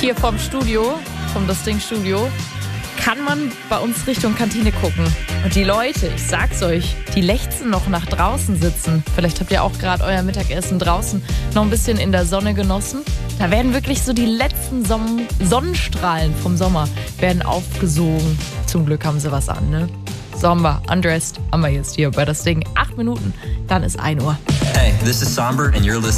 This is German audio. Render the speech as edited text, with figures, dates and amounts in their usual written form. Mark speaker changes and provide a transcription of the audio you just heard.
Speaker 1: hier vom Studio, vom Das Ding Studio, kann man bei uns Richtung Kantine gucken. Und die Leute, ich sag's euch, die lechzen noch nach draußen sitzen. Vielleicht habt ihr auch gerade euer Mittagessen draußen noch ein bisschen in der Sonne genossen. Da werden wirklich so die letzten Sonnenstrahlen vom Sommer werden aufgesogen. Zum Glück haben sie was an, ne? Sommer, Undressed, haben wir jetzt hier bei Das Ding. 8 Minuten, dann ist 1 Uhr.
Speaker 2: Hey, this is Somber and you're listening.